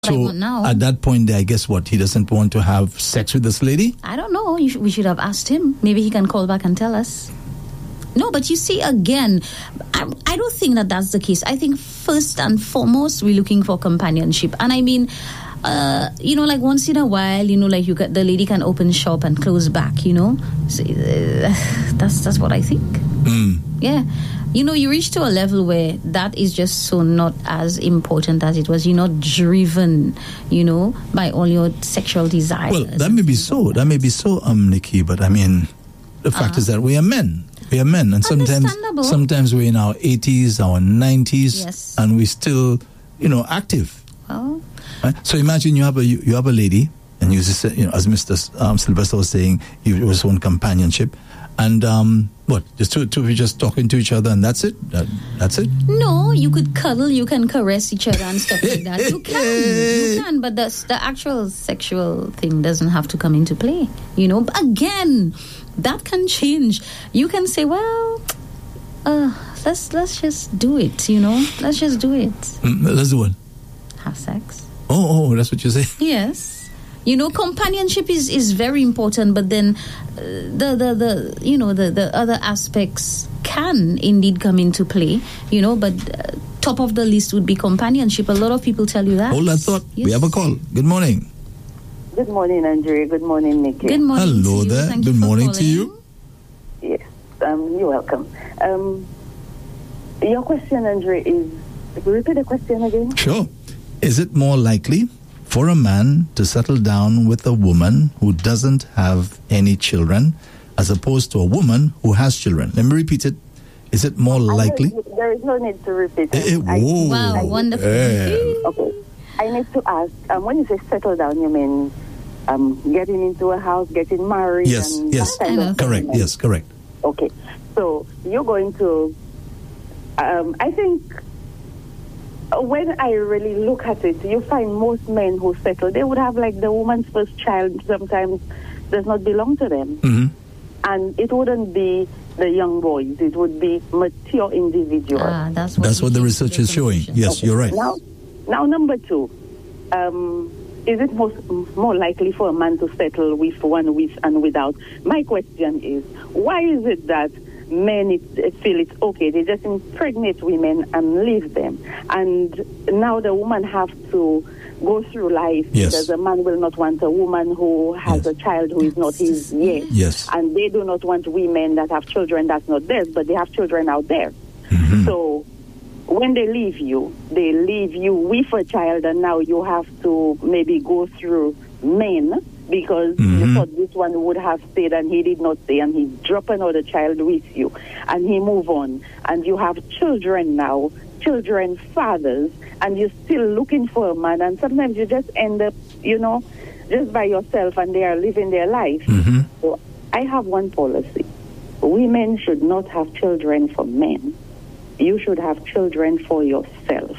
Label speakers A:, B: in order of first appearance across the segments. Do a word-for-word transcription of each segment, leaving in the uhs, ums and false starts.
A: So
B: now.
A: At that point, I guess what, he doesn't want to have sex with this lady?
B: I don't know. You sh- we should have asked him. Maybe he can call back and tell us. No, but you see, again, I, I don't think that that's the case. I think first and foremost, we're looking for companionship. And I mean, uh, you know, like once in a while, you know, like you got, the lady can open shop and close back, you know. So, uh, that's that's what I think.
A: Mm.
B: Yeah. You know, you reach to a level where that is just so not as important as it was. You're not driven, you know, by all your sexual desires.
A: Well, that may be so. That may be so, um, Nikki. But I mean, the fact uh, is that we are men. We are men, and sometimes, sometimes we're in our eighties, our nineties,
B: yes.
A: and we're still, you know, active.
B: Well,
A: right? So imagine you have a you, you have a lady, and you just, you know, as Mister Um, Sylvester was saying, you just want companionship. And um, what? Just two, two of you just talking to each other, and that's it. That, that's it.
B: No, you could cuddle, you can caress each other and stuff like that. You can, you can, but the the actual sexual thing doesn't have to come into play. You know, but again, that can change. You can say, well, uh, let's let's just do it. You know, let's just do it.
A: Mm, let's do it.
B: Have sex.
A: Oh, oh, that's what you say.
B: Yes. You know, companionship is, is very important, but then uh, the, the, the you know the, the other aspects can indeed come into play. You know, but uh, top of the list would be companionship. A lot of people tell you that.
A: Hold that thought. Yes. We have a call. Good morning.
C: Good morning, Andrea. Good morning, Nikki.
B: Good morning.
A: Hello
B: to
A: there.
B: Thank
A: Good
B: you
A: morning
B: calling.
A: to you.
C: Yes, um, you're welcome. Um, your question, Andrea, is. Repeat the question again.
A: Sure. Is it more likely for a man to settle down with a woman who doesn't have any children as opposed to a woman who has children? Let me repeat it. Is it more likely?
C: There is no need to repeat it.
A: Eh, eh, whoa.
B: Wow,
C: I,
B: wonderful.
A: Yeah.
C: Okay. I need to ask, um, when you say settle down, you mean um, getting into a house, getting married?
A: Yes,
C: and
A: yes.
C: that kind of
A: Correct,
C: thing?
A: yes, correct.
C: Okay. So you're going to, um, I think, when I really look at it, you find most men who settle, they would have like the woman's first child sometimes does not belong to them.
A: Mm-hmm.
C: And it wouldn't be the young boys, it would be mature individuals.
B: Ah, that's what,
A: That's what the research is showing. Yes,
C: Okay.
A: you're right.
C: Now, now number two, um, is it most, more likely for a man to settle with one with and without? My question is, why is it that men it, it feel it's okay, they just impregnate women and leave them, and now the woman have to go through life
A: yes.
C: because a man will not want a woman who has
A: yes.
C: a child who is not his yet,
A: yes.
C: and they do not want women that have children that's not theirs, but they have children out there.
A: Mm-hmm.
C: So when they leave you, they leave you with a child, and now you have to maybe go through men because
A: mm-hmm.
C: you thought this one would have stayed and he did not stay, and he drop another child with you and he move on, and you have children now, children fathers, and you're still looking for a man, and sometimes you just end up, you know, just by yourself, and they are living their life.
A: Mm-hmm.
C: So I have one policy. Women should not have children for men. You should have children for yourself.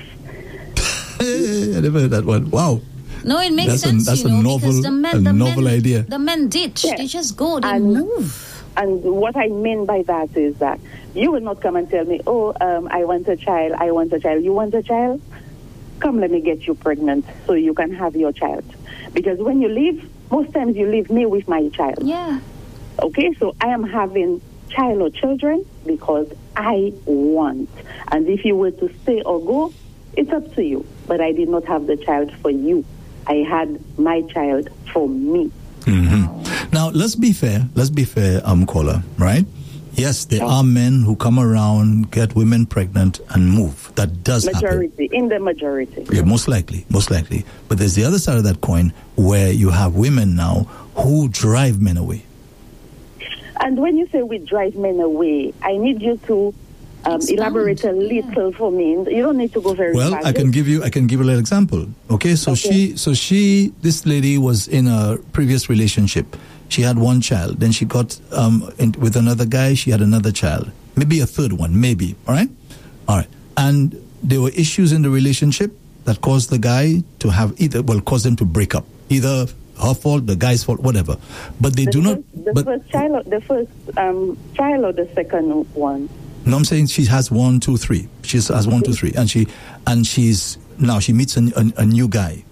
A: I never heard that one. Wow.
B: No, it makes
A: that's
B: sense.
A: A, that's
B: you know,
A: a novel,
B: because the men,
A: a
B: the
A: novel
B: men,
A: idea.
B: The men ditch.
C: Yeah.
B: They just go. They
C: And-
B: move.
C: And what I mean by that is that you will not come and tell me, oh, um, I want a child, I want a child. You want a child? Come, let me get you pregnant so you can have your child. Because when you leave, most times you leave me with my child.
B: Yeah.
C: Okay, so I am having child or children because I want. And if you were to stay or go, it's up to you. But I did not have the child for you. I had my child for me.
A: Mm-hmm. Now, let's be fair. Let's be fair, um, caller, right? Yes, there are men who come around, get women pregnant, and move. That does
C: Majority,
A: happen.
C: in the majority.
A: Yeah, most likely, most likely. But there's the other side of that coin where you have women now who drive men away.
C: And when you say we drive men away, I need you to um, elaborate a little yeah. for me. You don't need to go very
A: well.
C: fast.
A: I can give you. I can give you a little example. Okay, so
C: okay.
A: she, so she, this lady was in a previous relationship. She had one child. Then she got um, in, with another guy. She had another child. Maybe a third one. Maybe. All right. All right. And there were issues in the relationship that caused the guy to have either, well, caused them to break up. Either her fault, the guy's fault, whatever. But they
C: the
A: do
C: first,
A: not.
C: The
A: but,
C: first child, the first um, child, or the second one.
A: No, I'm saying she has one, two, three. She has one, two, three, and she, and she's now she meets a, a, a new guy.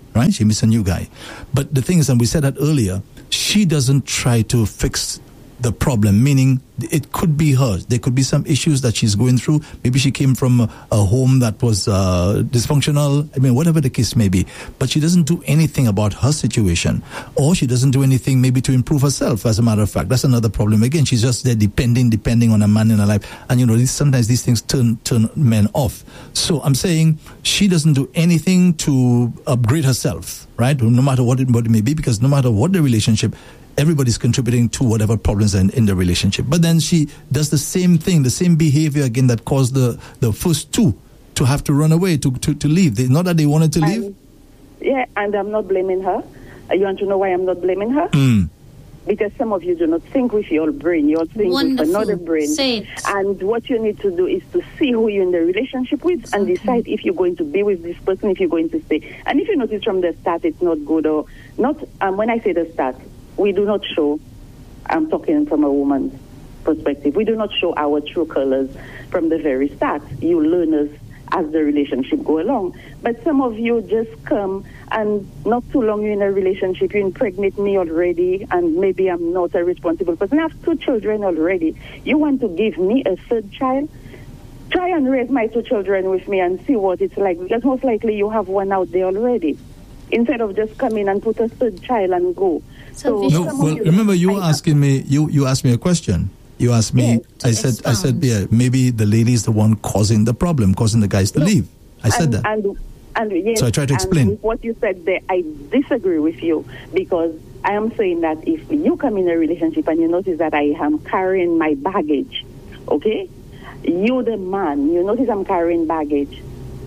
A: right? She meets a new guy. But the thing is, and we said that earlier, she doesn't try to fix the problem, meaning it could be her. There could be some issues that she's going through. Maybe she came from a, a home that was uh, dysfunctional. I mean, whatever the case may be. But she doesn't do anything about her situation. Or she doesn't do anything maybe to improve herself, as a matter of fact. That's another problem. Again, she's just there depending, depending on a man in her life. And, you know, these, sometimes these things turn, turn men off. So I'm saying she doesn't do anything to upgrade herself, right? No matter what it, what it may be, because no matter what the relationship, everybody's contributing to whatever problems are in, in the relationship. But then she does the same thing, the same behavior again that caused the, the first two to have to run away, to, to, to leave. They, not that they wanted to leave.
C: And, yeah, and I'm not blaming her. You want to know why I'm not blaming her?
A: Mm.
C: Because some of you do not think with your brain. You're thinking
B: Wonderful.
C: with another brain.
B: Say it.
C: And what you need to do is to see who you're in the relationship with and
B: Okay.
C: decide if you're going to be with this person, if you're going to stay. And if you notice from the start it's not good or not, um, when I say the start, we do not show, I'm talking from a woman's perspective, we do not show our true colors from the very start. You learn us as the relationship go along. But some of you just come and not too long you're in a relationship, you impregnate me already, and maybe I'm not a responsible person. I have two children already. You want to give me a third child? Try and raise my two children with me and see what it's like, because most likely you have one out there already. Instead of just coming and put a third child and go.
B: So,
A: No,
C: some of
A: well,
C: you-
A: remember you were
C: I-
A: asking me, you, you asked me a question. You asked me,
C: Yes,
B: to
A: I said, I said,
B: expound.
A: yeah, maybe the lady is the one causing the problem, causing the guys to
C: No.
A: leave. I said
C: and,
A: that.
C: And, and yes,
A: So I tried to
C: and
A: explain.
C: with what you said there, I disagree with you, because I am saying that if you come in a relationship and you notice that I am carrying my baggage, okay? You, the man, you notice I'm carrying baggage.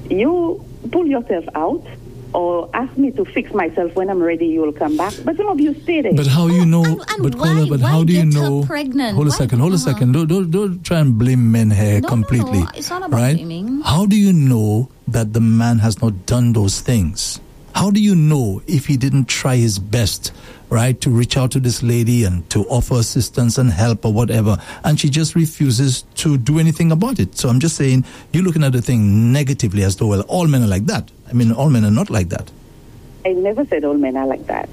C: You pull yourself out or ask me to fix myself. When I'm ready, you'll come back. But some of you stay there.
A: But how you know?
B: and- and
A: but
B: why-
A: Caller, but
B: why
A: how do you
B: get her
A: know?
B: pregnant?
A: Hold a
B: Why-
A: second. Hold a
B: uh-huh.
A: second. Don't, don't don't try and blame men here
B: No, no,
A: completely.
B: no, it's not about
A: right?
B: blaming.
A: How do you know that the man has not done those things? How do you know if he didn't try his best, right, to reach out to this lady and to offer assistance and help or whatever, and she just refuses to do anything about it? So I'm just saying, you're looking at the thing negatively as though, well, all men are like that. I mean, all men are not like that.
C: I never said all men are like that.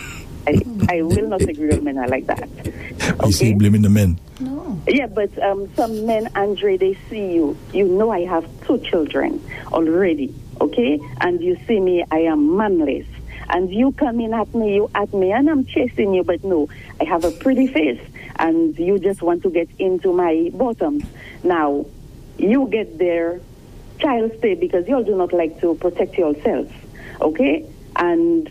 C: I, I will not agree all men are like that.
A: You see,
C: Okay?
A: blaming the men.
B: No.
C: Yeah, but um, some men, Andre, they see you. You know I have two children already, okay? And you see me, I am manless. And you come in at me, you at me, and I'm chasing you. But no, I have a pretty face, and you just want to get into my bottoms. Now, you get there, child stay, because you do not like to protect yourself, okay? And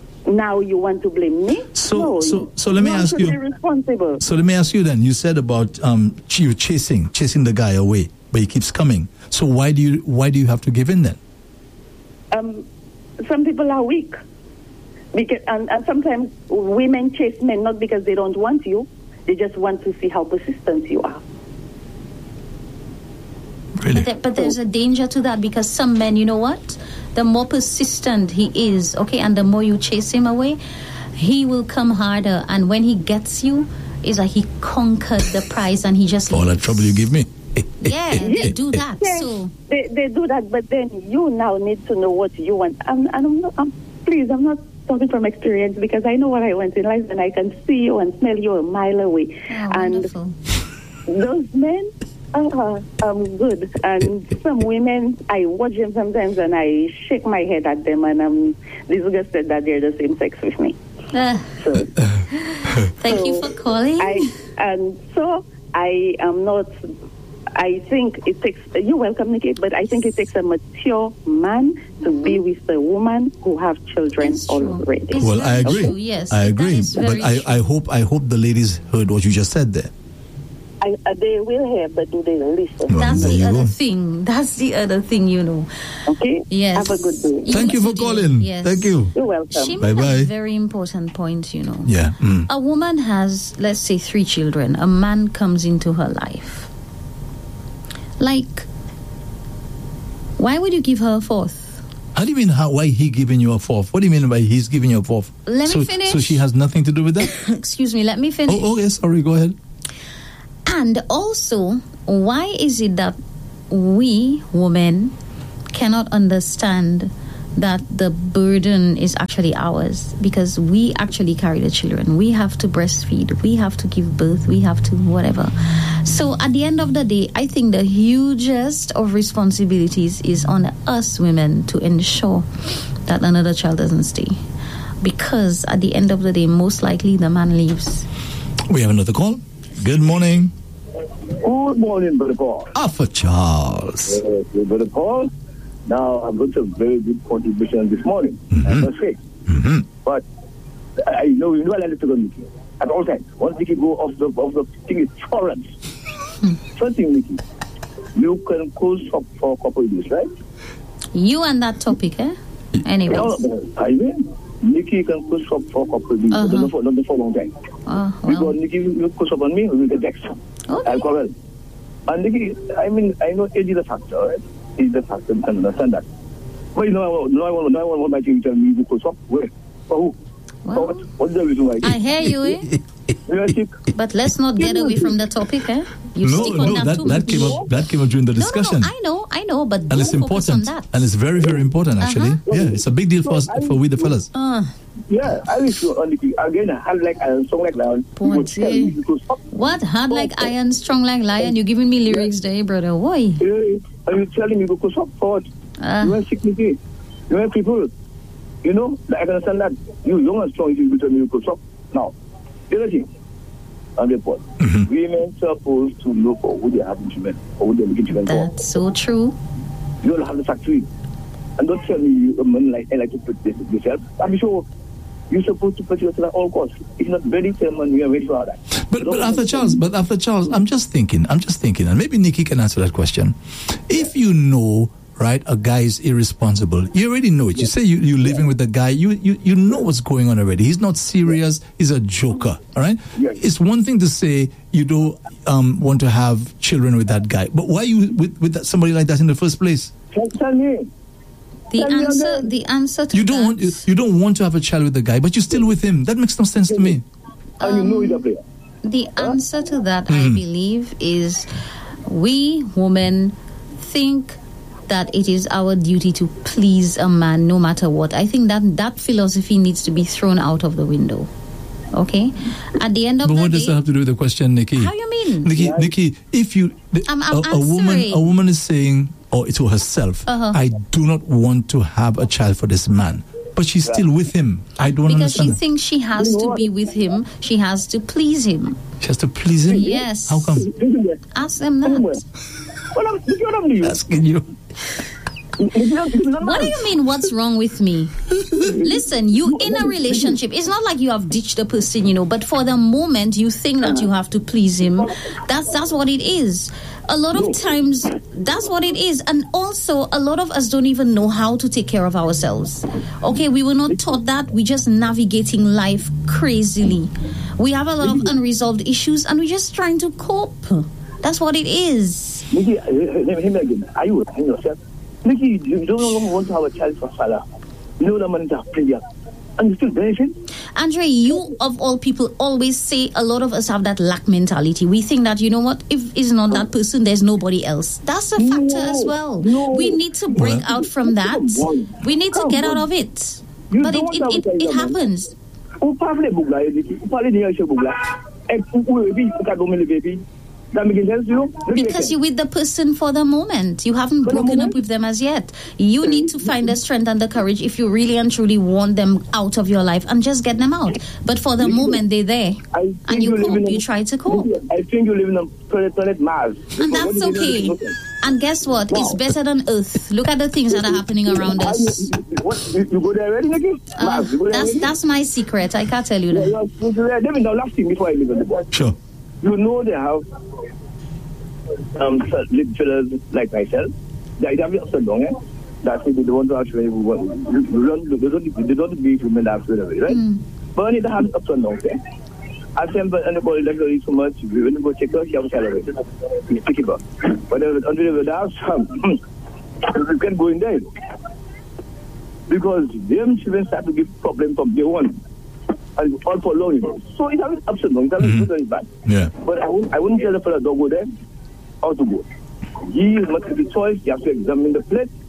C: now you want to blame me?
A: So-
C: no,
A: so- so let me
C: you
A: ask
C: should
A: you-
C: be responsible.
A: So let me ask you then. You said about um, ch- you chasing, chasing the guy away, but he keeps coming. So why do you why do you have to give in then?
C: Um, some people are weak, because and, and sometimes women chase men not because they don't want you, they just want to see how persistent you are.
A: Really?
B: But, there, but there's a danger to that, because some men, you know what? The more persistent he is, okay, and the more you chase him away, he will come harder. And when he gets you, it's like he conquered the prize and he just
A: All that
B: leaves.
A: trouble you give me.
B: Yeah, they do that.
C: Yes,
B: So
C: they, they do that, but then you now need to know what you want. I'm, and I'm not, I'm, please, I'm not talking from experience, because I know what I want in life, and I can see you and smell you a mile away.
B: oh,
C: and
B: wonderful.
C: those men are um, good, and some women, I watch them sometimes and I shake my head at them, and I'm disgusted that they're the same sex with me.
B: Uh,
C: So
B: thank you for calling.
C: I and so I am not. I think it takes. You're welcome, Nikki, but I think it takes a mature man to be with a woman who have children
B: It's true.
C: already.
B: It's
A: Well, I
B: very
A: agree.
B: true, yes,
A: I
B: that
A: agree.
B: is
A: But
B: very
A: I,
B: true.
A: I hope I hope the ladies heard what you just said there.
C: I, uh, they will hear, but do they listen?
A: Well,
B: That's
A: there
B: the
A: you
B: other
A: go.
B: thing. That's the other thing, you know.
C: Okay.
B: Yes.
C: Have a good day.
A: Thank you for
B: too, dear.
A: calling.
B: Yes.
A: Thank you.
C: You're welcome.
B: She made
A: Bye-bye.
B: a very important point, you know.
A: Yeah. Mm.
B: A woman has, let's say, three children. A man comes into her life. Like, why would you give her a fourth?
A: How do you mean? How? Why he giving you a fourth? What do you mean by he's giving you a fourth?
B: Let me
A: so,
B: finish.
A: So she has nothing to do with that.
B: Excuse me, let me finish.
A: oh, okay. Sorry. Go ahead.
B: And also, why is it that we women cannot understand that the burden is actually ours, because we actually carry the children. We have to breastfeed, we have to give birth, we have to whatever. So at the end of the day, I think the hugest of responsibilities is on us women to ensure that another child doesn't stay. Because at the end of the day, most likely the man leaves.
A: We have another call. Good morning.
D: Good morning, Brother Paul.
A: Arthur Charles.
D: Uh, Brother Paul. Now, I've got a very good contribution this morning,
A: Mm-hmm.
D: I must say.
A: Mm-hmm.
D: But I know you know I like to go Nikki at all times. Once Nikki go off the off the thing is Torrance. First thing, Nikki, you can close up for a couple of days, right?
B: You and that topic, eh? Anyways.
D: No, I mean, Nikki can close up for a couple of days,
B: Uh-huh.
D: not, for, not for a long time.
B: Oh,
D: Because
B: well.
D: Nikki will close up on me, we will get vexed.
B: Okay.
D: I'll correct. And Nikki, I mean, I know age is a factor, right? Is the factor, you can understand that. But you know, I want, no, I want, no, I want my team to tell me to close up. Where? For who?
B: Well,
D: For what? What's the reason why?
B: I hear you, eh?
D: You are sick.
B: But let's not get away from the topic, eh? You
A: No,
B: stick on
A: no,
B: that,
A: that,
B: too
A: that
B: much.
A: came up. That came up during the discussion.
B: No, no, no, I know, I know, but
A: And
B: don't
A: it's
B: focus on
A: important,
B: that.
A: and it's very, very important. Actually,
B: Uh-huh.
A: yeah, it's a big deal for us, for we the fellas.
B: Uh,
D: Yeah, I wish you on Nikki. Again, I had like a song like that.
B: Poor
D: You would tell me
B: dear.
D: to close up.
B: what? Hard like iron, strong like lion. You're giving me lyrics there, brother. Why?
D: Yeah, and you telling me to close up for what?
B: Uh,
D: You are sick, Nikki. You are people. You know, like, I can understand that. You young and strong, you tell me to close up. Now, the other thing, on the point,
A: Mhm.
D: women supposed to look for who they have in children, or who they're looking children for.
B: that's so true.
D: You don't have the factory. And don't tell me you a man like I like to put this yourself. I'm sure you're supposed to put yourself at all costs. If not ready, tell man you are ready for that.
A: But, but after Charles, but after Charles, I'm just thinking, I'm just thinking, and maybe Nikki can answer that question. If you know, right, a guy is irresponsible, you already know it. You say you, you're living with a guy, you, you, you know what's going on already. He's not serious, he's a joker, all right?
D: Yes.
A: It's one thing to say you don't um, want to have children with that guy, but why you with, with that, somebody like that in the first place?
D: Tell, tell me.
B: The
D: Tell me
B: answer,
D: again.
B: the answer to
A: You don't
B: that,
A: want you, you don't want to have a child with the guy, but you're still with him. That makes no sense to me.
D: And you know he's a player.
B: the answer to that, I
A: Mhm.
B: believe, is we women think that it is our duty to please a man no matter what. I think that that philosophy needs to be thrown out of the window. Okay? At the end of
A: But
B: the
A: what
B: day,
A: does that have to do with the question, Nikki?
B: how you mean?
A: Nikki, Nikki, if you the,
B: I'm- I'm
A: a, a woman,
B: answering.
A: a woman is saying, or to herself,
B: Uh-huh.
A: I do not want to have a child for this man, but she's still with him. I don't
B: Because she
A: understand. that.
B: thinks she has to be with him, she has to please him.
A: She has to please him.
B: Yes.
A: How come?
D: Listen there.
B: Ask them
D: Anyway.
B: that.
D: Well, I'm, look what I'm doing.
A: Asking you.
B: What do you mean, what's wrong with me? Listen, you in a relationship, it's not like you have ditched the person, you know, but for the moment you think that you have to please him. That's that's what it is. A lot of times, that's what it is. And also, a lot of us don't even know how to take care of ourselves. Okay, we were not taught that. We're just navigating life crazily. We have a lot of unresolved issues and we're just trying to cope. That's what it is.
D: Nikki, uh, let me again. Are you hang yourself? Nikki, you don't no longer want to have a child for Salah. You know that man is a player. And you still benefit?
B: Andre, you of all people always say a lot of us have that lack mentality. We think that, you know what, if it's not that person, there's nobody else. That's a factor
D: No,
B: as well.
D: no.
B: We need to break
A: Well,
B: out from that. We need to
D: Come
B: get out
D: on.
B: of it.
D: You
B: But it,
D: don't
B: it,
D: have
B: it,
D: a
B: it
D: child, man.
B: happens.
D: Ou pa vle bouk la, Nikki. Ou pa le diyan che bouk la. Ek ou ou epi, ou ka gome le baby. That making sense to you?
B: Because you're with the person for the moment. You haven't
D: For the
B: broken up
D: moment?
B: with them as yet. You need to find the strength and the courage if you really and truly want them out of your life and just get them out. But for the
D: Nikki,
B: moment, they're there.
D: I
B: And
D: think
B: you
D: live
B: cope.
D: in a-
B: You try to cope.
D: Nikki, I think you live in a planet, planet Mars.
B: And
D: What
B: that's
D: is it
B: okay.
D: doing?
B: And guess what? It's
D: Wow.
B: better than Earth. Look at the things that are happening around
D: Are
B: us.
D: You, what, you, you go there already, Nikki?
B: Uh,
D: Mars, you go there
B: that's
D: already?
B: that's my secret. I can't tell you
D: Yeah,
B: that.
D: you are supposed to there. Let me know last thing before I leave on the board.
A: Sure.
D: You know they have um, little fellas like myself. They have it upside down, eh? That's it. They don't want to actually, they don't, they don't, they don't be women after it, right?
B: Mm.
D: But when it have it upside down, okay? I think but anybody that goes so much, we will go check out, you have a salary. You pick it up. But until we have some, you can go in there. Because them children start to give problems from day one. And all for long. So it has ups and downs. It has
A: Mhm.
D: good and bad.
A: Yeah.
D: But I wouldn't, I wouldn't tell the fellow don't go there or to go. He must have the choice. You have to examine the plate.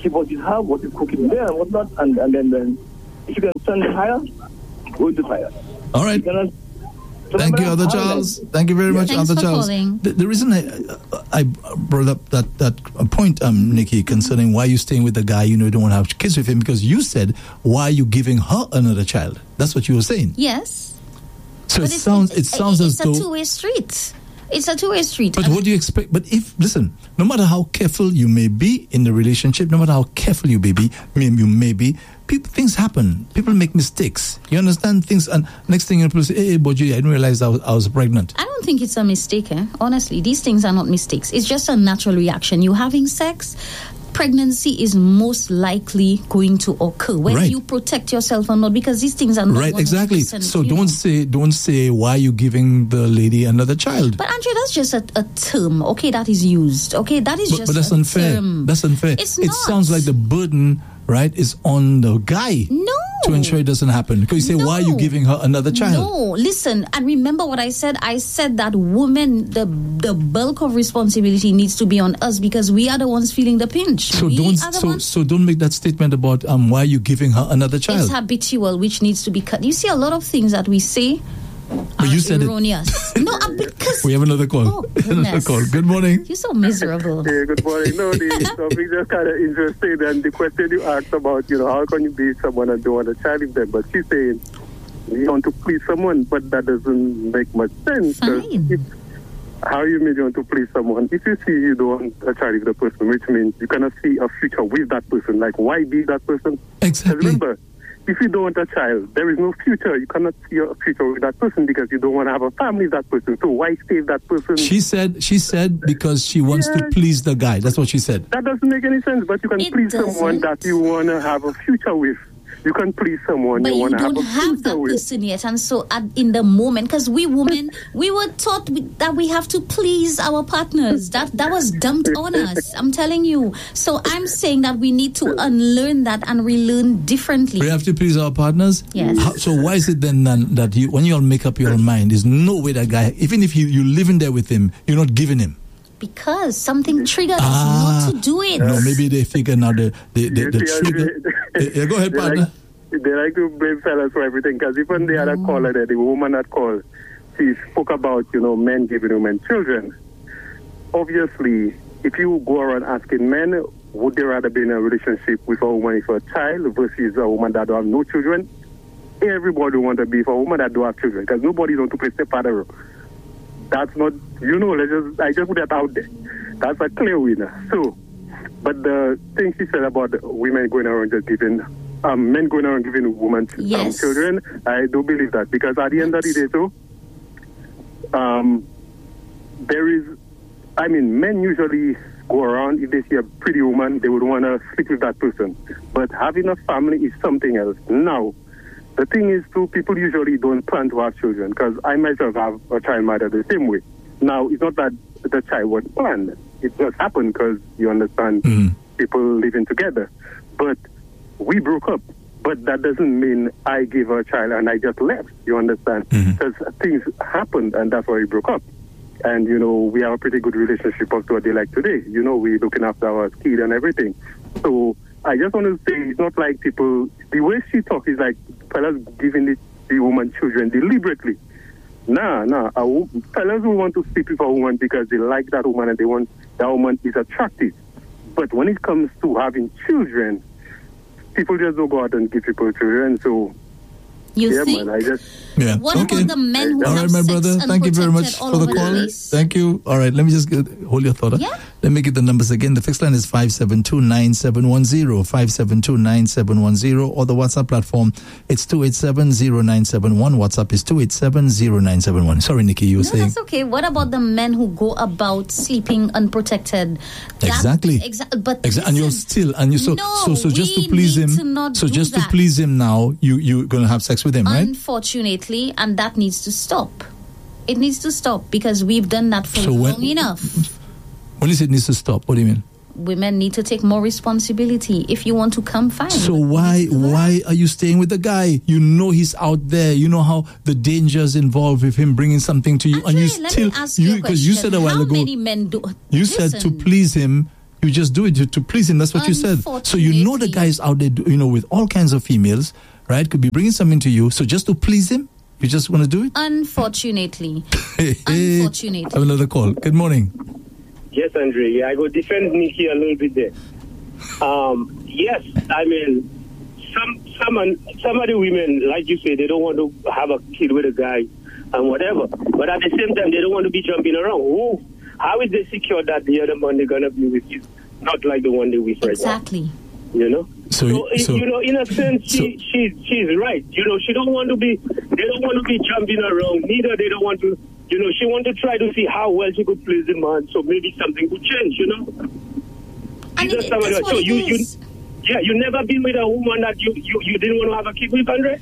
D: keep what you have, what is cooking there, and whatnot, and, and then, then if you can send the fire, go to fire.
A: All right.
D: Cannot,
A: Thank you, Other Charles. Thank you very much,
B: Thanks
A: Other
B: for
A: Charles.
B: calling.
A: The, the reason I I brought up that that point, um, Nikki, concerning why you're staying with the guy you know you don't want to have kids with him, because you said, why are you giving her another child? That's what you were saying.
B: Yes.
A: So
B: But
A: it
B: it's-
A: sounds
B: it's-
A: it sounds
B: it's
A: as though.
B: a two-way street. It's a two-way street.
A: But
B: And
A: what do you expect? But if, listen, no matter how careful you may be in the relationship, no matter how careful you may be, may, you may be, people, things happen. People make mistakes. You understand things, and next thing you know, people say, hey, Boji, I didn't realize I was, I was pregnant.
B: I don't think it's a mistake, eh? Honestly, these things are not mistakes. It's just a natural reaction. You having sex, pregnancy is most likely going to occur, whether
A: Right.
B: you protect yourself or not, because these things are not
A: Right, exactly.
B: one hundred percent,
A: So
B: you
A: don't
B: know.
A: say, don't say, why are you giving the lady another child?
B: But Andrea, that's just a, a term, okay, that is used. Okay, that is
A: But,
B: just
A: but that's
B: a
A: unfair.
B: term.
A: That's unfair.
B: It's
A: it
B: not.
A: sounds like the burden, right, is on the guy
B: No.
A: to ensure it doesn't happen. Because you say, why are you
B: No.
A: giving her another child?
B: No, listen, and remember what I said. I said that women, the the bulk of responsibility needs to be on us, because we are the ones feeling the pinch.
A: So
B: we
A: don't
B: are the
A: so,
B: ones.
A: so don't make that statement about um why are you giving her another child.
B: It's habitual, which needs to be cut. You see, a lot of things that we say
A: But
B: are
A: you said it.
B: erroneous. No, uh, because
A: We have another call.
B: Oh,
A: another
B: goodness.
A: call. Good morning.
B: you're so miserable.
E: Hey, good morning. No, the topic just kind of interesting, and the question you asked about, you know, how can you be someone and don't want a child with them? But she's saying you want to please someone, but that doesn't make much sense. 'cause
B: Fine.
E: if- how you mean you want to please someone? If you see you don't want a child with the person, which means you cannot see a future with that person, like why be that person? 'Cause
A: Exactly.
E: remember, if you don't want a child, there is no future. You cannot see a future with that person because you don't want to have a family with that person. So why stay with that person?
A: She said she said because she wants to
E: Yeah.
A: please the guy. That's what she said.
E: That doesn't make any sense, but you can
B: It
E: please someone
B: doesn't.
E: that you want to have a future with. You can please someone
B: But
E: you
B: you
E: want to have
B: don't
E: a
B: have
E: future
B: that
E: with.
B: person yet, and so at, in the moment, because we women, we were taught we, that we have to please our partners. That that was dumped on us. I'm telling you. So I'm saying that we need to unlearn that and relearn differently.
A: We have to please our partners.
B: Yes.
A: How, so why is it then that, that you, when you all make up your mind, there's no way that guy, even if you you live in there with him, you're not giving him.
B: Because something triggered
A: Ah.
B: us not to do it.
A: No, maybe they figure now the the, the,
E: You
A: the
E: see,
A: trigger.
E: they-
A: Yeah, go ahead,
E: they
A: partner.
E: Like, they like to blame fellas for everything because even the other caller there, the woman that called, she spoke about, you know, men giving women children. Obviously, if you go around asking men, would they rather be in a relationship with a woman with a child versus a woman that don't have no children? Everybody want to be for a woman that don't have children because nobody wants to play stepfather role. That's not, you know, let's just, I just put that out there. That's a clear winner. So, but the thing she said about women going around just giving, um, men going around giving women ch- um,
B: Yes.
E: children, I do believe that because at the end of the day, too, um, there is, I mean, men usually go around, if they see a pretty woman, they would want to sleep with that person. But having a family is something else. Now, the thing is, too, people usually don't plan to have children because I myself have a child mother the same way. Now, it's not that the child was planned. It just happened because, you understand,
A: Mhm.
E: people living together. But we broke up. But that doesn't mean I gave her a child and I just left, you understand?
A: Mhm.
E: Because things happened and that's why we broke up. And, you know, we have a pretty good relationship up to a day like today. You know, we're looking after our kid and everything. So I just want to say it's not like people, the way she talks is like fellas giving it, the woman children deliberately. Nah, nah. A, wo- fellas who want to sleep with a woman because they like that woman and they want that woman is attractive. But when it comes to having children, people just don't go out and give people children. So,
B: You
E: yeah,
B: think?
E: man, I just...
A: Yeah.
B: What
A: okay.
B: about the men who
A: All
B: have
A: right, my
B: sex
A: brother. Thank you very much
B: unprotected all
A: for the
B: over the
A: call.
B: place?
A: Thank you. All right, let me just get, hold your thought.
B: Yeah.
A: Let me get the numbers again. The fixed line is five seven two nine seven one zero, five seven two nine seven one zero, or the WhatsApp platform, it's two eight seven zero nine seven one. WhatsApp is two eight seven zero nine seven one. Sorry, Nikki, you were
B: No,
A: saying.
B: that's okay. What about the men who go about sleeping unprotected? That-
A: Exactly.
B: Exactly. But
A: Exa- and you're
B: listen,
A: still and you so
B: no,
A: so so just
B: we
A: to please
B: need
A: him
B: to not
A: so
B: do
A: just
B: that.
A: to please him now you you're gonna have sex with him, right?
B: Unfortunately, and that needs to stop. It needs to stop because we've done that for
A: So when-
B: long enough.
A: When you say it needs to stop, what do you mean?
B: Women need to take more responsibility. If you want to come, fine.
A: So
B: But
A: why
B: it needs to
A: why are you staying with the guy? You know he's out there. You know how the dangers involved with him bringing something to you, and you
B: Andre, let
A: still
B: me ask you a
A: because you
B: question.
A: said a while
B: How
A: ago
B: many men do?
A: you said to
B: Listen,
A: please him You just do it to, to please him. That's what you said. So you know the guy's out there, you know, with all kinds of females, right? Could be bringing something to you. So just to please him, you just want to do it?
B: Unfortunately. Unfortunately.
A: I have another call. Good morning.
F: Yes, Andre. Yeah, I go defend Nikki a little bit there. Um, yes, I mean, some some some of the women, like you say, they don't want to have a kid with a guy and whatever. But at the same time, they don't want to be jumping around. Who? How is they secure that the other one they're gonna be with you, not like the one they with right
B: exactly.
F: now? You know.
A: So,
F: so,
A: so
F: you know, in a sense,
A: so,
F: she she's she's right. You know, she don't want to be. They don't want to be jumping around. Neither they don't want to. You know, she want to try to see how well she could please the man. So maybe something could change. You know.
B: And it, that's what
F: so
B: it
F: you,
B: is.
F: you, yeah, you never been with a woman that you, you, you didn't want to have a kid with, Andre?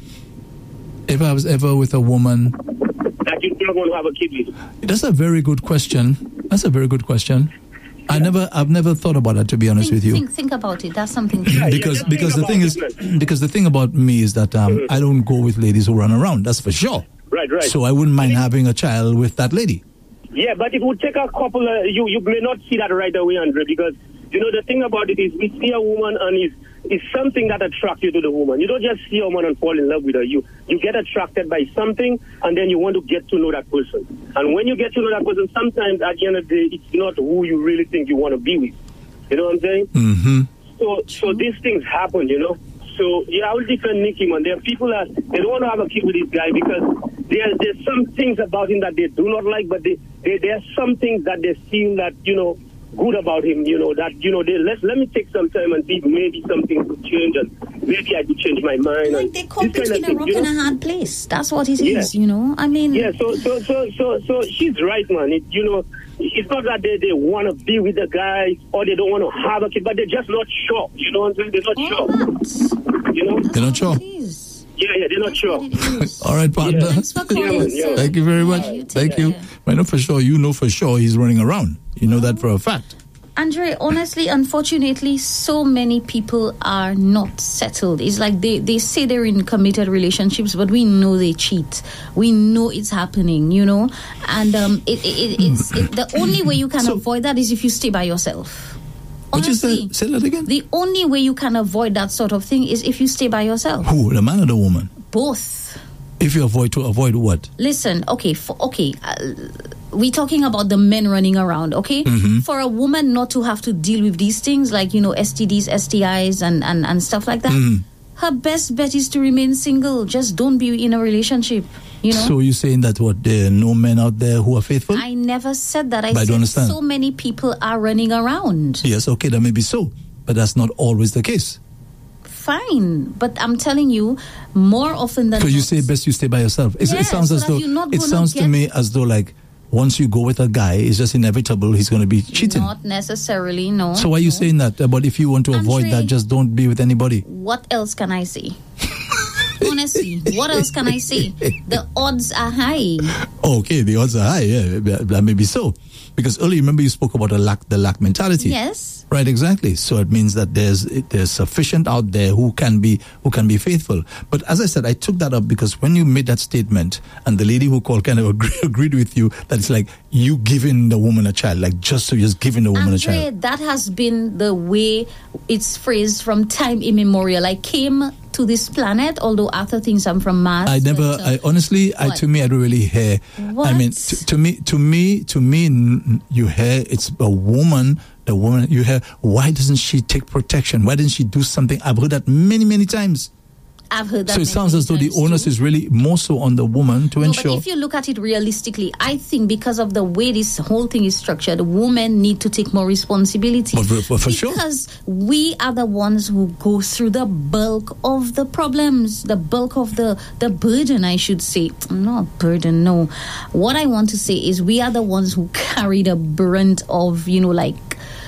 A: If I was ever with a woman
F: that you don't want to have a kid with.
A: That's a very good question. That's a very good question. I never, I've never thought about that, to be honest
B: think,
A: with you.
B: Think, think about it. That's something.
F: Yeah,
A: because
F: yeah,
A: because the thing is,
F: it,
A: because the thing about me is that um, mm-hmm. I don't go with ladies who run around. That's for sure.
F: Right, right.
A: So I wouldn't mind having a child with that lady.
F: Yeah, but it would take a couple. Of, you you may not see that right away, Andre, because you know the thing about it is we see a woman and it's it's something that attracts you to the woman. You don't just see a woman and fall in love with her. You you get attracted by something, and then you want to get to know that person. And when you get to know that person, sometimes at the end of the day, it's not who you really think you want to be with. You know what I'm saying?
A: Mm-hmm.
F: So so these things happen, you know. So yeah, I will defend Nicky, man. There are people that they don't want to have a kid with this guy because there there's some things about him that they do not like, but they, they there are some things that they feel that you know. good about him, you know, that, you know, they, let let me take some time and see if maybe something could change and maybe I could change my mind.
B: Like they're caught between a rock and a hard place. That's what it yeah. is, you know. I mean...
F: Yeah, so so so so, so she's right, man. It, you know, it's not that they, they want to be with the guy or they don't want to have a kid, but they're just not sure. You know what I'm saying? They're not sure.
B: That.
F: You know?
A: That's they're not sure.
F: Yeah, yeah, they're not
B: That's
F: sure.
A: All right, partner.
B: Yeah. Thanks for calling,
F: yeah, yeah.
A: Thank you very much.
B: You
A: Thank
B: care.
A: you. I know for sure, you know for sure he's running around. You know that for a fact.
B: Andre, honestly, unfortunately, so many people are not settled. It's like they, they say they're in committed relationships, but we know they cheat. We know it's happening, you know? And um, it, it, it's it, the only way you can so, avoid that is if you stay by yourself. Honestly,
A: what you say? Say that again?
B: The only way you can avoid that sort of thing is if you stay by yourself.
A: Who, the man or the woman?
B: Both.
A: If you avoid, to avoid what?
B: Listen, okay, for, okay, uh, we're talking about the men running around, okay?
A: Mm-hmm.
B: For a woman not to have to deal with these things like, you know, S T Ds, S T Is and, and, and stuff like that,
A: mm.
B: her best bet is to remain single. Just don't be in a relationship, you know?
A: So you're saying that what, there are no men out there who are faithful?
B: I never said that. I
A: but
B: said
A: I don't understand.
B: So many people are running around.
A: Yes, okay, that may be so, but that's not always the case.
B: Fine, but I'm telling you, more often than
A: so
B: not.
A: you say best you stay by yourself. It's,
B: yes,
A: it sounds
B: so
A: as though it sounds
B: get...
A: to me as though like once you go with a guy, it's just inevitable he's going to be cheating.
B: Not necessarily, no.
A: So why are you
B: no.
A: saying that? But if you want to
B: Andre,
A: avoid that, just don't be with anybody.
B: What else can I say? Honestly, what else can I say? The odds are high.
A: Okay, the odds are high. Yeah, that may be so. Because earlier, remember you spoke about the lack, the lack mentality.
B: Yes.
A: Right, exactly. So it means that there's there's sufficient out there who can be who can be faithful. But as I said, I took that up because when you made that statement, and the lady who called kind of agree, agreed with you, that it's like you giving the woman a child, like just so you're just giving the woman
B: Andre,
A: a child.
B: That has been the way it's phrased from time immemorial. I came to this planet, although after things I'm from Mars.
A: I never,
B: but, uh,
A: I honestly, I, to me, I don't really hear.
B: What?
A: I mean, to, to me, to me, to me, n- you hear it's a woman, the woman, you hear, why doesn't she take protection? Why doesn't she do something? I've heard that many, many times.
B: I've heard that.
A: So it
B: many,
A: sounds
B: many
A: as though the
B: times
A: onus
B: too.
A: is really more so on the woman to
B: no,
A: ensure.
B: But if you look at it realistically, I think because of the way this whole thing is structured, women need to take more responsibility.
A: But for, for, for sure.
B: Because we are the ones who go through the bulk of the problems, the bulk of the, the burden, I should say. Not burden, no. What I want to say is we are the ones who carry the brunt of, you know, like...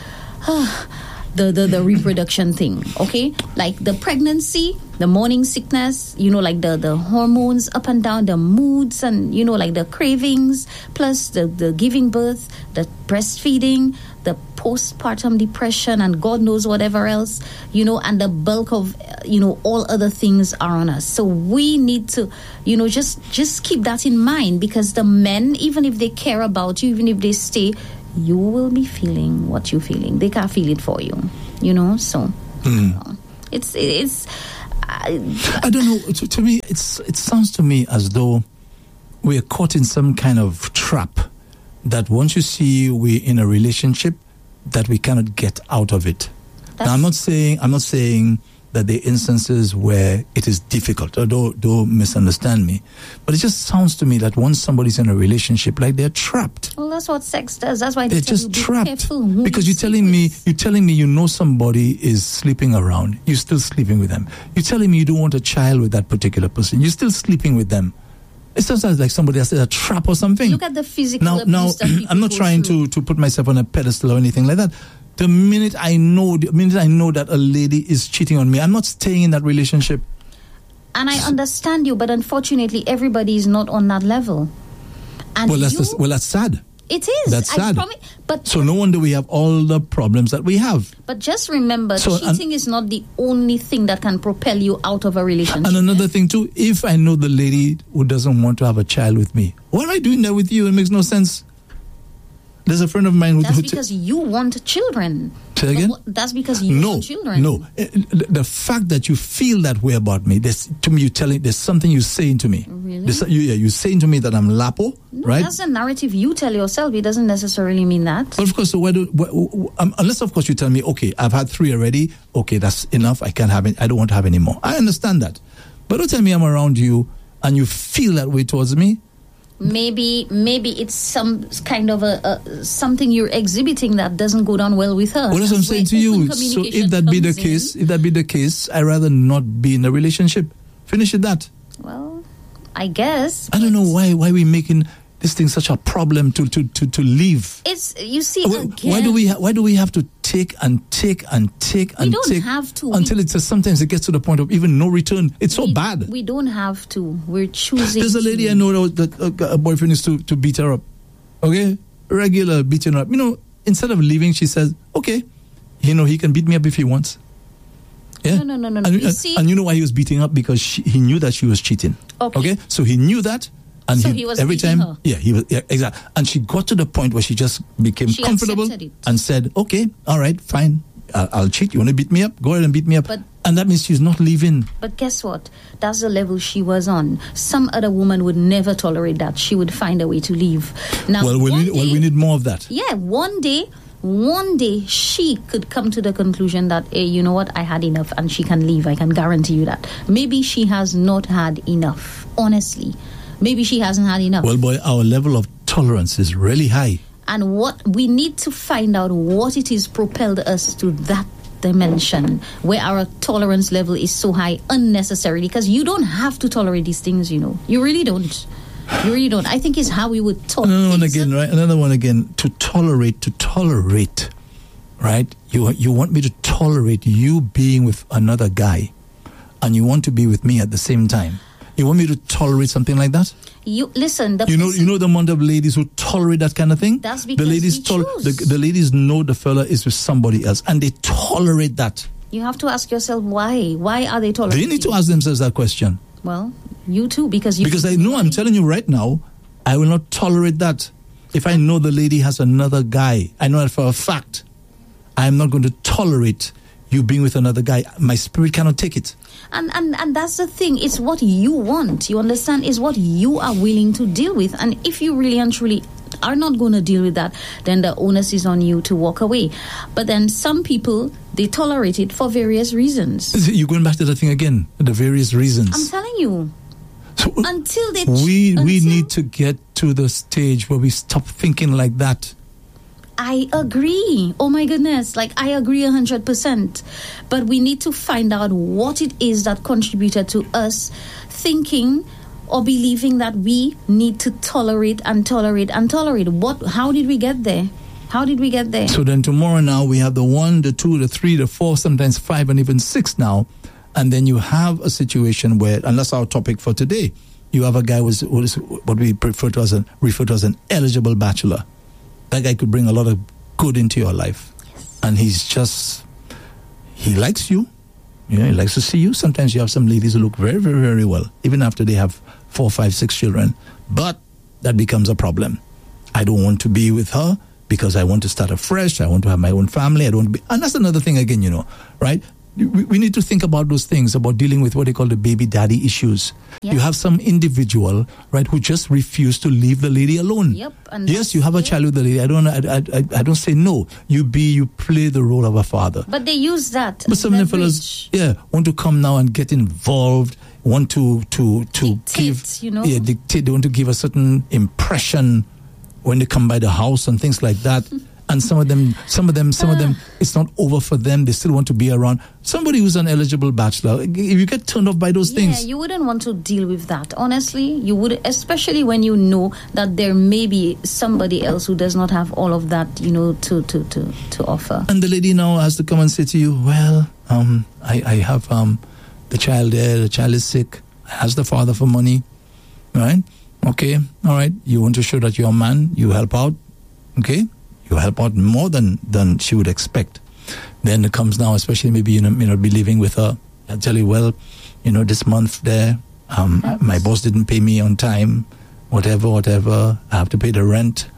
B: Uh, The, the, the reproduction thing, okay? Like the pregnancy, the morning sickness, you know, like the, the hormones up and down, the moods and, you know, like the cravings, plus the, the giving birth, the breastfeeding, the postpartum depression and God knows whatever else, you know, and the bulk of, you know, all other things are on us. So we need to, you know, just, just keep that in mind because the men, even if they care about you, even if they stay, you will be feeling what you're feeling. They can't feel it for you, you know. So
A: Mm.
B: it's it's. I,
A: I don't know. To, to me, it's it sounds to me as though we are caught in some kind of trap that once you see we're in a relationship, that we cannot get out of it. Now, I'm not saying I'm not saying that there are instances where it is difficult. Or don't, don't misunderstand me, but it just sounds to me that once somebody's in a relationship, like they're trapped.
B: well, that's what sex does. That's why they
A: They're
B: tell
A: just
B: you, be
A: trapped
B: careful who
A: because
B: you
A: you're telling
B: sleep
A: me
B: with.
A: you're telling me you know somebody is sleeping around. You're still sleeping with them. You're telling me you don't want a child with that particular person. You're still sleeping with them. It sounds like somebody has a trap or something.
B: Look at the physical
A: now,
B: abuse
A: now
B: that people
A: I'm not
B: go
A: trying
B: through.
A: to to put myself on a pedestal or anything like that. The minute I know, the minute I know that a lady is cheating on me, I'm not staying in that relationship.
B: And I understand you, but unfortunately, everybody is not on that level. And
A: Well, that's
B: you,
A: just, well, that's sad.
B: it is.
A: That's
B: I
A: sad.
B: promise, but
A: So no wonder we have all the problems that we have.
B: but just remember,
A: So, and-
B: cheating is not the only thing that can propel you out of a relationship.
A: And another thing too, if I know the lady who doesn't want to have a child with me, why am I doing that with you? It makes no sense. There's a friend of mine who...
B: That's
A: who
B: because you want children.
A: Say again?
B: But what- That's because you
A: no,
B: want children.
A: no. Eh, The, the fact that you feel that way about me, there's, to me, you telling there's something you're saying to me.
B: Really?
A: There's, you, yeah, you're saying to me that I'm lapo,
B: No,
A: right?
B: that's a narrative you tell yourself. It doesn't necessarily mean that.
A: But of course, so why do, why, um, unless of course you tell me, okay, I've had three already. Okay, that's enough. I can't have it. I don't want to have any more. I understand that. But don't tell me I'm around you and you feel that way towards me.
B: Maybe, maybe it's some kind of a, a something you're exhibiting that doesn't go down well with her.
A: Well, that's what I'm
B: That's where
A: saying to you.
B: open
A: So if
B: communication
A: that be the
B: comes in.
A: case, if that be the case, I rather not be in a relationship. Finish it that.
B: Well, I guess
A: I don't know why why we making this thing such a problem to to to, to leave.
B: it's. You see,
A: Why,
B: again,
A: why do we ha- why do we have to take and take and take and
B: don't
A: take
B: have to.
A: until
B: We-
A: it's sometimes it gets to the point of even no return. It's so
B: we,
A: bad.
B: We don't have to. We're choosing.
A: There's a lady
B: to.
A: I know that uh, a boyfriend used to, to beat her up. Okay? Regular beating her up. You know, instead of leaving, she says, okay, you know, he can beat me up if he wants. Yeah?
B: No, no, no, no, no.
A: And,
B: You
A: and,
B: see-
A: and you know why he was beating up? Because she, he knew that she was cheating.
B: Okay.
A: So he knew that. And
B: So he was
A: every
B: beating
A: time,
B: her.
A: yeah, he was, yeah, exactly. And she got to the point where she just became
B: She
A: comfortable
B: accepted it.
A: and said, okay, all right, fine. I'll, I'll cheat. You want to beat me up? Go ahead and beat me up.
B: But-
A: and that means she's not leaving.
B: But guess what? That's the level she was on. Some other woman would never tolerate that. She would find a way to leave. Now,
A: Well, we
B: one
A: need, well,
B: day-
A: we need more of that.
B: Yeah, one day, one day she could come to the conclusion that, hey, you know what, I had enough and she can leave. I can guarantee you that. Maybe she has not had enough, honestly. Maybe she hasn't had enough.
A: Well, boy, our level of tolerance is really high.
B: And what we need to find out what it is propelled us to that dimension where our tolerance level is so high unnecessarily, because you don't have to tolerate these things, you know. You really don't. You really don't. I think it's how we would tolerate.
A: Another one again, right? Another one again. To tolerate, to tolerate, right? You you want me to tolerate you being with another guy, and you want to be with me at the same time. You want me to tolerate something like that?
B: You listen. The
A: You know,
B: person-
A: you know the amount of ladies who tolerate that kind of thing.
B: That's
A: the
B: because
A: ladies
B: we
A: tol- the,
B: choose.
A: the ladies know the fella is with somebody else, and they tolerate that.
B: You have to ask yourself why. Why are they tolerating?
A: They need to ask themselves that question.
B: Well, you too, because you.
A: Because I know, I'm telling you right now, I will not tolerate that. If I know the lady has another guy, I know that for a fact, I am not going to tolerate you being with another guy. My spirit cannot take it.
B: And, and and that's the thing. It's what you want. You understand? It's what you are willing to deal with. And if you really and truly are not going to deal with that, then the onus is on you to walk away. But then some people, they tolerate it for various reasons.
A: You're going back to that thing again, the various
B: I'm
A: reasons.
B: telling you.
A: So
B: Until they...
A: we we
B: until-
A: need to get to the stage where we stop thinking like that.
B: I agree. Oh my goodness. Like, I agree one hundred percent. But we need to find out what it is that contributed to us thinking or believing that we need to tolerate and tolerate and tolerate. What? How did we get there? How did we get there?
A: So then tomorrow now we have the one, the two, the three, the four, sometimes five and even six now. And then you have a situation where, and that's our topic for today, you have a guy who is, who is what we prefer to as an, refer to as an eligible bachelor. That guy could bring a lot of good into your life. Yes. And he's just, he likes you. You know, he likes to see you. Sometimes you have some ladies who look very, very, very well, even after they have four, five, six children. But that becomes a problem. I don't want to be with her because I want to start afresh. I want to have my own family. I don't want to be, and that's another thing again, you know, right? We, we need to think about those things, about dealing with what they call the baby daddy issues.
B: Yep.
A: You have some individual, right, who just refuse to leave the lady alone.
B: Yep. And
A: yes, you have a child with the lady. I don't, I, I, I don't say no. You be, you play the role of a father.
B: But they use that.
A: But some of the fellas, yeah, want to come now and get involved, want to to to
B: Dictate,
A: give,
B: you know?
A: yeah, dictate. They want to give a certain impression when they come by the house and things like that. And some of them, some of them, some of them, it's not over for them. They still want to be around somebody who's an eligible bachelor. If you get turned off by those
B: Yeah,
A: things,
B: you wouldn't want to deal with that. Honestly, you would, especially when you know that there may be somebody else who does not have all of that, you know, to to to, to offer.
A: and the lady now has to come and say to you, well, um, I, I have um, the child there, the child is sick, ask the father for money, right? Okay, all right, you want to show that you're a man, you help out, okay? You help out more than, than she would expect. Then it comes now, especially maybe you know, may not be living with her. I'll tell you, well, you know, this month there, um, my boss didn't pay me on time, whatever, whatever, I have to pay the rent.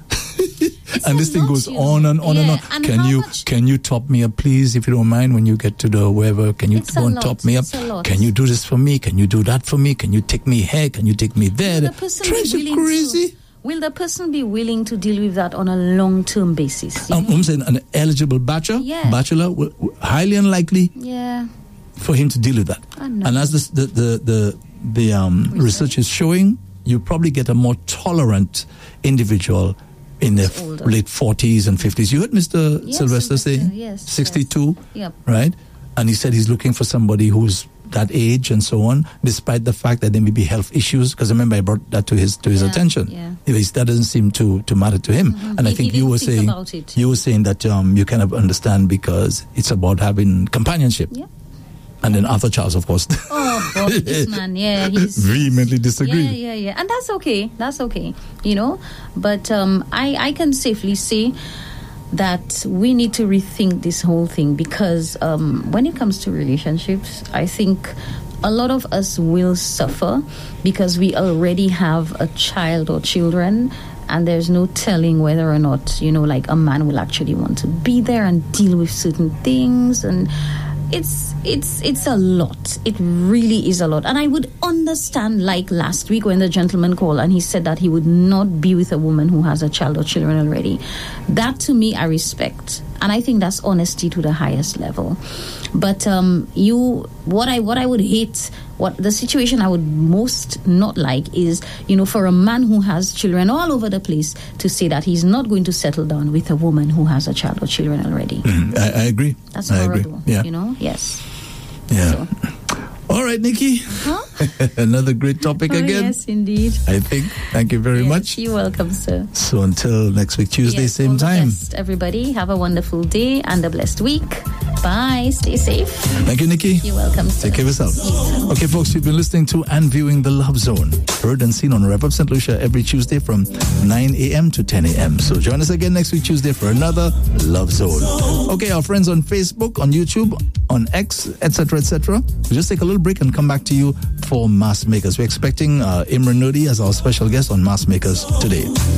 A: And this thing
B: lot,
A: goes
B: you
A: on
B: know.
A: and on
B: Yeah,
A: and on.
B: and
A: Can
B: how
A: you
B: much-
A: can you top me up, please, if you don't mind, when you get to the wherever? Can you
B: It's
A: go
B: a
A: and
B: lot,
A: top me up?
B: it's a lot.
A: Can you do this for me? Can you do that for me? Can you take me here? Can you take me there?
B: Will the person be
A: Drives you
B: willing
A: crazy.
B: To, will the person be willing to deal with that on a long-term basis? you
A: Um,
B: know?
A: I'm saying an eligible bachelor,
B: Yeah.
A: bachelor, w- w- highly unlikely
B: Yeah.
A: for him to deal with that.
B: I know.
A: And as this, the the the the um, research is showing, you probably get a more tolerant individual in their f-
B: older.
A: late forties and fifties. You heard Mister
B: Yes,
A: Sylvester say
B: Sylvester, yes,
A: sixty-two,
B: Yep.
A: right? And he said he's looking for somebody who's that age and so on, despite the fact that there may be health issues. Because remember, I brought that to his to his
B: Yeah,
A: attention.
B: yeah.
A: Anyways, that doesn't seem to, to matter to him. And I
B: He-
A: think
B: he
A: you
B: didn't
A: were
B: think
A: saying
B: about it.
A: you were saying that um, you kind of understand because it's about having companionship.
B: Yeah.
A: And then Arthur Charles, of course,
B: Oh, God, this man, yeah, he's
A: vehemently disagreed.
B: Yeah, yeah, yeah, and that's okay. That's okay, you know. But um, I, I can safely say that we need to rethink this whole thing because um, when it comes to relationships, I think a lot of us will suffer because we already have a child or children. And there's no telling whether or not, you know, like a man will actually want to be there and deal with certain things. And it's it's it's a lot. It really is a lot. And I would understand, like last week when the gentleman called and he said that he would not be with a woman who has a child or children already. That to me I respect. And I think that's honesty to the highest level. But um, you, what I what I would hate, what the situation I would most not like is, you know, for a man who has children all over the place to say that he's not going to settle down with a woman who has a child or children already.
A: Mm, I, I agree.
B: That's
A: I
B: horrible.
A: agree. Yeah.
B: You know, yes.
A: Yeah.
B: So.
A: All right, Nikki.
B: Huh?
A: Another great topic
B: Oh,
A: again.
B: yes, indeed.
A: I think. Thank you very
B: Yes,
A: much.
B: You're welcome, sir.
A: So until next week, Tuesday,
B: Yes,
A: same
B: all the
A: time.
B: best, everybody. Have a wonderful day and a blessed week. Bye. Stay safe.
A: Thank you, Nikki.
B: You're welcome, sir.
A: Take care of yourself. Okay, folks, you've been listening to and viewing The Love Zone. Heard and seen on Rev Up Saint Lucia every Tuesday from nine a.m. to ten a.m. So join us again next week, Tuesday, for another Love Zone. Okay, our friends on Facebook, on YouTube, on X, et cetera, et cetera. We'll just take a little break and come back to you for Mass Makers. We're expecting uh, Imran Nodi as our special guest on Mass Makers today.